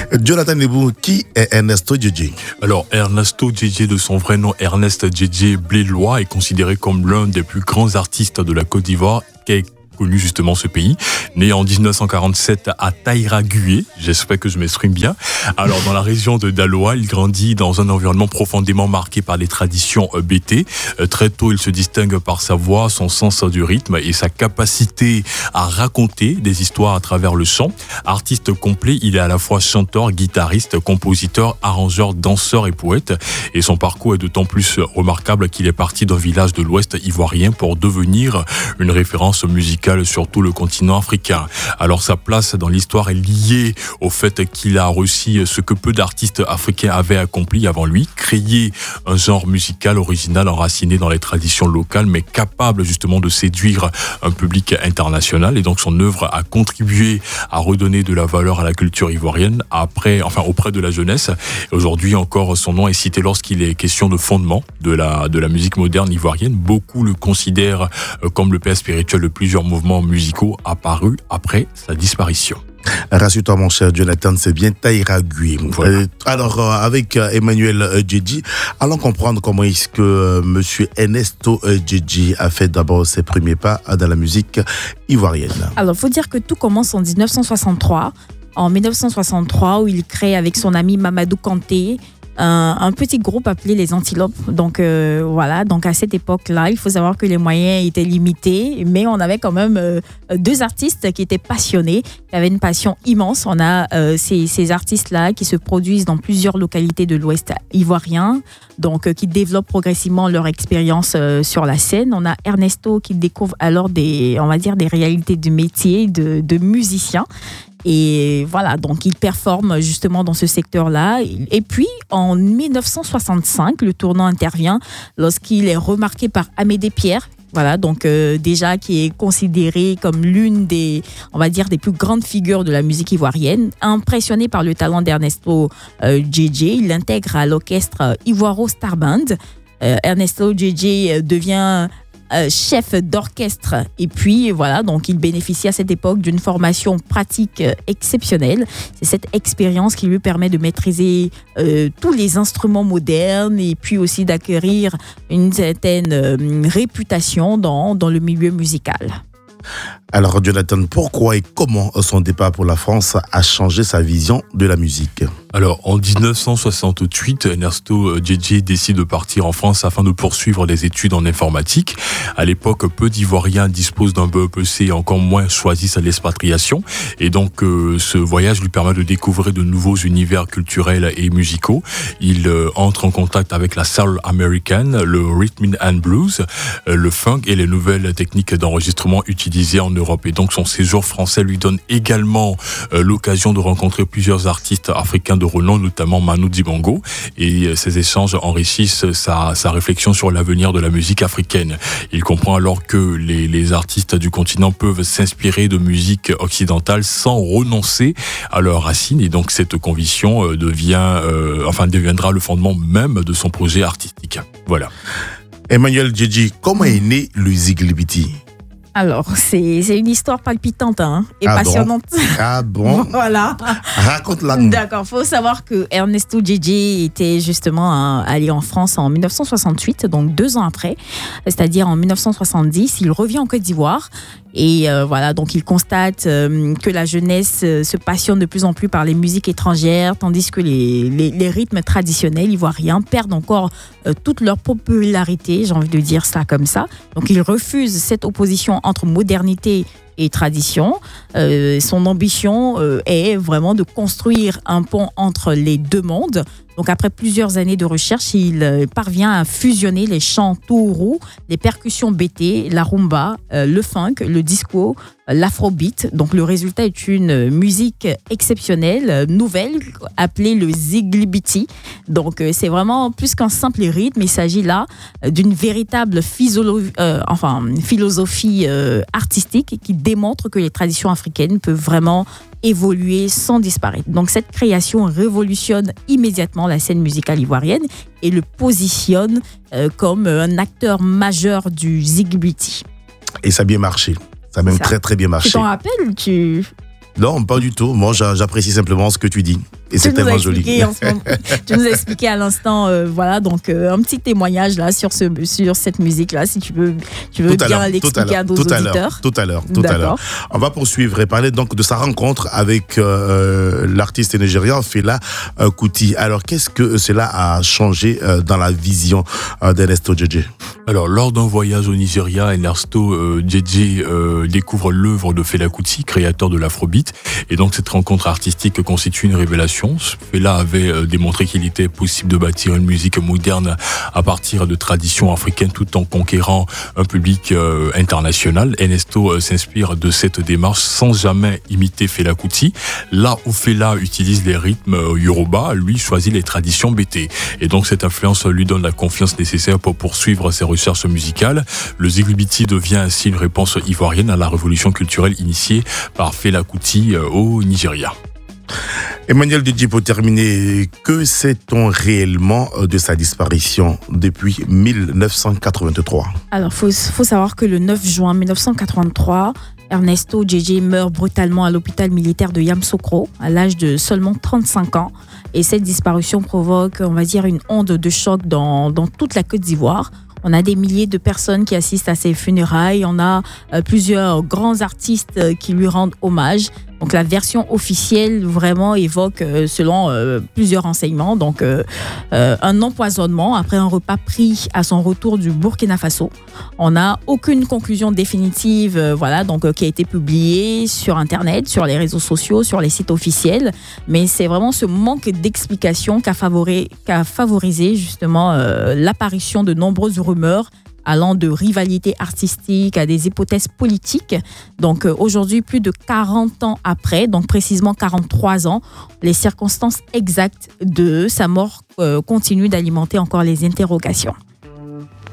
Jonathan Nebou, qui est Ernesto Djedje? Alors, Ernesto Djedje, de son vrai nom Ernest Djedje Blélois, est considéré comme l'un des plus grands artistes de la Côte d'Ivoire, qui est connu justement ce pays, né en 1947 à Taïra-Gué, j'espère que je m'exprime bien. Alors dans la région de Daloa, il grandit dans un environnement profondément marqué par les traditions BT. Très tôt, il se distingue par sa voix, son sens du rythme et sa capacité à raconter des histoires à travers le chant. Artiste complet, il est à la fois chanteur, guitariste, compositeur, arrangeur, danseur et poète. Et son parcours est d'autant plus remarquable qu'il est parti d'un village de l'Ouest ivoirien pour devenir une référence musicale sur tout le continent africain. Alors sa place dans l'histoire est liée au fait qu'il a réussi ce que peu d'artistes africains avaient accompli avant lui, créer un genre musical original enraciné dans les traditions locales mais capable justement de séduire un public international, et donc son œuvre a contribué à redonner de la valeur à la culture ivoirienne auprès de la jeunesse. Aujourd'hui encore, son nom est cité lorsqu'il est question de fondement de la musique moderne ivoirienne. Beaucoup le considèrent comme le père spirituel de plusieurs mouvements musicaux apparus après sa disparition. Rassure-toi mon cher Jonathan, c'est bien Taïra-Gué. Voilà. Alors avec Emmanuel Djedje, allons comprendre comment est-ce que monsieur Ernesto Djedje a fait d'abord ses premiers pas dans la musique ivoirienne. Alors il faut dire que tout commence en 1963. En 1963, où il crée avec son ami Mamadou Kanté un petit groupe appelé les Antilopes. Donc voilà, donc à cette époque-là, il faut savoir que les moyens étaient limités, mais on avait quand même deux artistes qui étaient passionnés, qui avaient une passion immense. On a ces artistes-là qui se produisent dans plusieurs localités de l'Ouest ivoirien, donc qui développent progressivement leur expérience sur la scène. On a Ernesto qui découvre alors des réalités du métier de musicien. Et voilà, donc il performe justement dans ce secteur-là. Et puis, en 1965, le tournant intervient lorsqu'il est remarqué par Amédée Pierre. Voilà, donc déjà qui est considéré comme l'une des plus grandes figures de la musique ivoirienne. Impressionné par le talent d'Ernesto Djedje, il l'intègre à l'orchestre Ivoiro Star Band. Ernesto Djedje devient chef d'orchestre, et puis voilà, donc il bénéficie à cette époque d'une formation pratique exceptionnelle. C'est cette expérience qui lui permet de maîtriser tous les instruments modernes et puis aussi d'acquérir une certaine réputation dans le milieu musical. Alors Jonathan, pourquoi et comment son départ pour la France a changé sa vision de la musique? Alors, en 1968, Ernesto Djedje décide de partir en France afin de poursuivre des études en informatique. À l'époque, peu d'Ivoiriens disposent d'un BEPC et encore moins choisissent l'expatriation. Et donc, ce voyage lui permet de découvrir de nouveaux univers culturels et musicaux. Il entre en contact avec la soul américaine, le rhythm and blues, le funk et les nouvelles techniques d'enregistrement utilisées en Europe. Et donc, son séjour français lui donne également l'occasion de rencontrer plusieurs artistes africains de renom, notamment Manu Dibango, et ces échanges enrichissent sa réflexion sur l'avenir de la musique africaine. Il comprend alors que les artistes du continent peuvent s'inspirer de musique occidentale sans renoncer à leurs racines, et donc cette conviction deviendra le fondement même de son projet artistique. Voilà. Emmanuel Djedje, comment est né le Ziglibiti? Alors, c'est une histoire palpitante et passionnante. Ah bon? Voilà. Raconte-la nous. D'accord, il faut savoir que Ernesto Djedje était justement allé en France en 1968, donc 2 ans après, c'est-à-dire en 1970. Il revient en Côte d'Ivoire. Et voilà, donc il constate que la jeunesse se passionne de plus en plus par les musiques étrangères, tandis que les rythmes traditionnels ivoiriens perdent encore toute leur popularité, j'ai envie de dire ça comme ça. Donc il refuse cette opposition entre modernité et tradition. Son ambition est vraiment de construire un pont entre les deux mondes. Donc après plusieurs années de recherche, il parvient à fusionner les chants tourou, les percussions BT, la rumba, le funk, le disco, l'afrobeat. Donc le résultat est une musique exceptionnelle, nouvelle, appelée le Ziglibiti. Donc c'est vraiment plus qu'un simple rythme, il s'agit là d'une véritable philosophie artistique qui démontre que les traditions africaines peuvent vraiment évoluer sans disparaître. Donc cette création révolutionne immédiatement la scène musicale ivoirienne et le positionne comme un acteur majeur du Ziglibiti. Et ça a bien marché. Ça a même très très bien marché. Tu t'en rappelles? Non, pas du tout. Moi, j'apprécie simplement ce que tu dis. Et c'est tellement joli. Tu nous as expliqué à l'instant, voilà, donc un petit témoignage là sur cette musique là, si tu veux bien l'expliquer à nos auditeurs. Tout à l'heure. On va poursuivre et parler donc de sa rencontre avec l'artiste nigérian Fela Kuti. Alors, qu'est-ce que cela a changé dans la vision d'Ernesto Djedje? Alors, lors d'un voyage au Nigeria, Ernesto Djedje découvre l'œuvre de Fela Kuti, créateur de l'Afrobeat, et donc cette rencontre artistique constitue une révélation. Fela avait démontré qu'il était possible de bâtir une musique moderne à partir de traditions africaines tout en conquérant un public international. Ernesto s'inspire de cette démarche sans jamais imiter Fela Kuti. Là où Fela utilise les rythmes yoruba, lui choisit les traditions bété. Et donc cette influence lui donne la confiance nécessaire pour poursuivre ses recherches musicales. Le Zigourbiti devient ainsi une réponse ivoirienne à la révolution culturelle initiée par Fela Kuti au Nigeria. Emmanuel Djedje, pour terminer, que sait-on réellement de sa disparition depuis 1983? Alors, faut savoir que le 9 juin 1983, Ernesto Djedje meurt brutalement à l'hôpital militaire de Yamoussoukro à l'âge de seulement 35 ans. Et cette disparition provoque, on va dire, une onde de choc dans toute la Côte d'Ivoire. On a des milliers de personnes qui assistent à ses funérailles. On a plusieurs grands artistes qui lui rendent hommage. Donc la version officielle vraiment évoque, selon plusieurs renseignements, donc un empoisonnement après un repas pris à son retour du Burkina Faso. On n'a aucune conclusion définitive, voilà, donc qui a été publiée sur Internet, sur les réseaux sociaux, sur les sites officiels. Mais c'est vraiment ce manque d'explication qui a favorisé justement l'apparition de nombreuses rumeurs allant de rivalités artistiques à des hypothèses politiques. Donc aujourd'hui, plus de 40 ans après, donc précisément 43 ans, les circonstances exactes de sa mort continuent d'alimenter encore les interrogations.